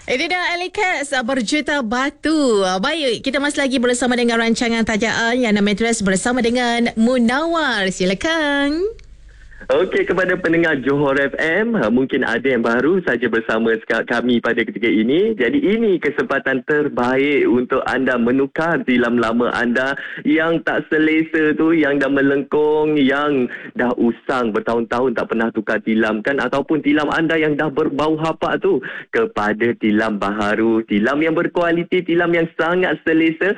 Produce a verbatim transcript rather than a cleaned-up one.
Ini dah Alikas berjuta batu. Baik, kita masih lagi bersama dengan rancangan tajaan Yana Mattress bersama dengan Munawar. Silakan. Okey, kepada pendengar Johor F M, mungkin ada yang baru saja bersama kami pada ketika ini. Jadi ini kesempatan terbaik untuk anda menukar tilam lama anda yang tak selesa tu, yang dah melengkung, yang dah usang bertahun-tahun tak pernah tukar tilam kan, ataupun tilam anda yang dah berbau hapak tu kepada tilam baharu, tilam yang berkualiti, tilam yang sangat selesa